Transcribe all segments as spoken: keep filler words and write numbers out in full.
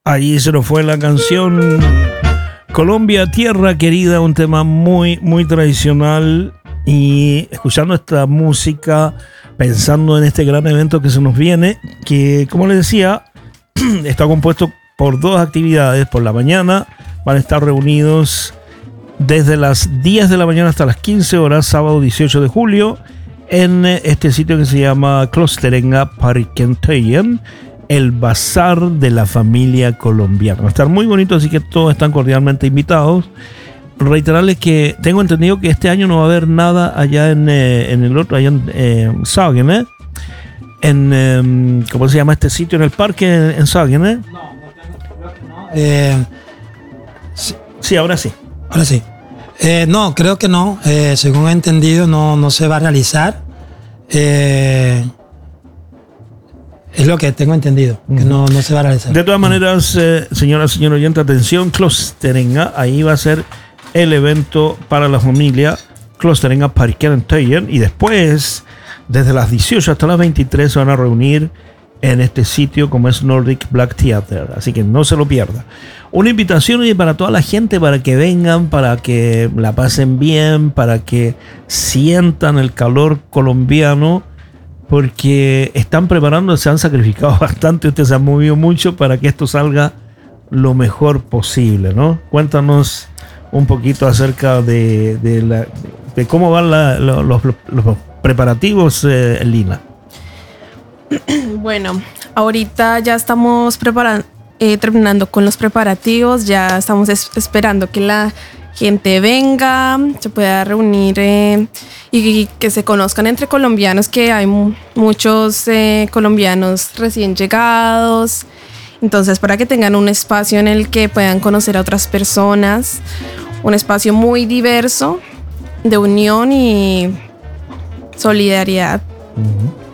Ahí se nos fue la canción Colombia, Tierra Querida, un tema muy, muy tradicional. Y escuchando esta música, pensando en este gran evento que se nos viene, que, como les decía, está compuesto por dos actividades. Por la mañana van a estar reunidos desde las diez de la mañana hasta las quince horas, sábado dieciocho de julio, en este sitio que se llama Klosterenga Parkentöjen, el Bazar de la Familia Colombiana. Va a estar muy bonito, así que todos están cordialmente invitados. Reiterarles que tengo entendido que este año no va a haber nada allá en, eh, en el otro, allá en eh, Sagen, ¿eh? En, eh, ¿cómo se llama este sitio? En el parque en, en Sagen, ¿eh? No, no, no. Eh, sí, sí, ahora sí. Ahora sí. Eh, no, creo que no. Eh, según he entendido, no, no se va a realizar. Eh, es lo que tengo entendido, que uh-huh. no, no se va a realizar. De todas maneras, eh, señora, señor oyente, atención, Klosterenga, ahí va a ser el evento para la familia Klosterenga Parkentöjen, y después, desde las dieciocho hasta las veintitrés, se van a reunir en este sitio como es Nordic Black Theater, así que no se lo pierda. Una invitación hoy para toda la gente, para que vengan, para que la pasen bien, para que sientan el calor colombiano, porque están preparando, se han sacrificado bastante, ustedes se han movido mucho para que esto salga lo mejor posible, ¿no? Cuéntanos un poquito acerca de, de, la, de cómo van la, los, los, los preparativos, eh, Lina. Bueno, ahorita ya estamos preparando, eh, terminando con los preparativos, ya estamos es- esperando que la gente venga, se pueda reunir eh, y, y que se conozcan entre colombianos, que hay mu- muchos eh, colombianos recién llegados. Entonces, para que tengan un espacio en el que puedan conocer a otras personas, un espacio muy diverso de unión y solidaridad. Uh-huh.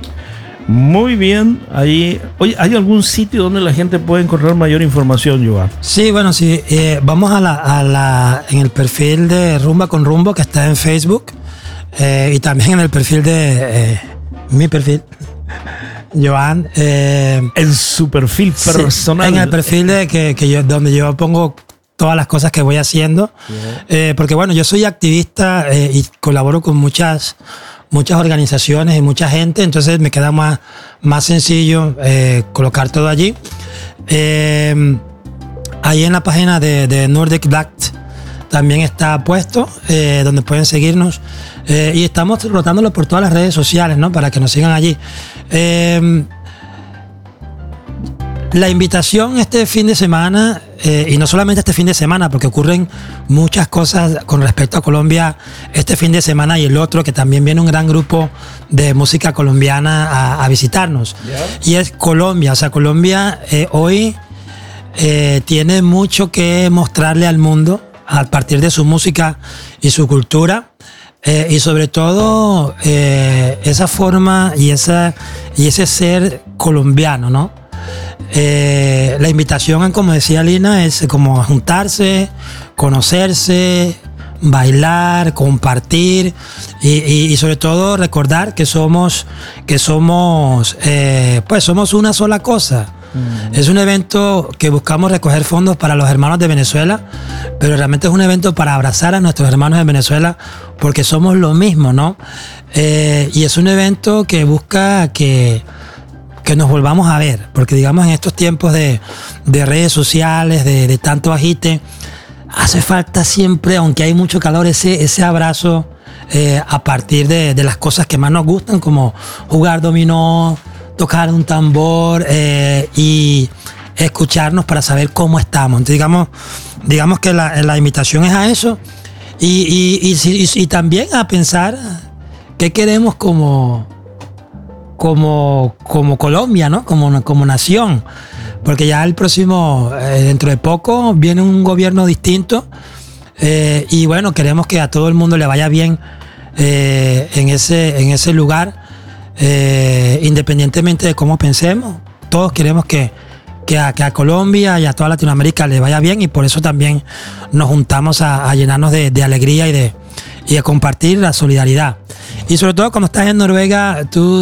Muy bien, ahí. Oye, ¿hay algún sitio donde la gente puede encontrar mayor información, Joan? Sí, bueno, sí. Eh, vamos a la, a la, en el perfil de Rumba con Rumbo, que está en Facebook, eh, y también en el perfil de eh, mi perfil, Joan. Eh, en su perfil personal. Sí, en el perfil de que, que yo, donde yo pongo todas las cosas que voy haciendo. Yeah. Eh, porque bueno, yo soy activista eh, y colaboro con muchas muchas organizaciones y mucha gente, entonces me queda más, más sencillo eh, colocar todo allí. Eh, ahí en la página de, de Nordic Black también está puesto, eh, donde pueden seguirnos. Eh, y estamos rotándolo por todas las redes sociales, ¿no? Para que nos sigan allí. Eh, La invitación este fin de semana, eh, y no solamente este fin de semana, porque ocurren muchas cosas con respecto a Colombia este fin de semana y el otro, que también viene un gran grupo de música colombiana a, a visitarnos. Yeah. Y es Colombia, o sea, Colombia eh, hoy eh, tiene mucho que mostrarle al mundo a partir de su música y su cultura. Eh, y sobre todo eh, esa forma y, esa, y ese ser colombiano, ¿no? Eh, la invitación, como decía Lina, es como juntarse, conocerse, bailar, compartir y, y, y sobre todo recordar que somos, que somos, eh, pues somos una sola cosa. Mm. Es un evento que buscamos recoger fondos para los hermanos de Venezuela, pero realmente es un evento para abrazar a nuestros hermanos de Venezuela porque somos lo mismo, ¿no? Eh, y es un evento que busca que que nos volvamos a ver, porque digamos en estos tiempos de, de redes sociales, de, de tanto agite, hace falta siempre, aunque hay mucho calor, ese, ese abrazo eh, a partir de, de las cosas que más nos gustan, como jugar dominó, tocar un tambor eh, y escucharnos para saber cómo estamos. Entonces digamos, digamos que la, la invitación es a eso y, y, y, y, y también a pensar qué queremos como... Como, como Colombia, ¿no? Como, como nación. Porque ya el próximo, eh, dentro de poco, viene un gobierno distinto. Eh, y bueno, queremos que a todo el mundo le vaya bien eh, en, ese, en ese lugar. Eh, independientemente de cómo pensemos. Todos queremos que, que, a, que a Colombia y a toda Latinoamérica le vaya bien. Y por eso también nos juntamos a, a llenarnos de, de alegría y de, y de compartir la solidaridad. Y sobre todo cuando estás en Noruega, tú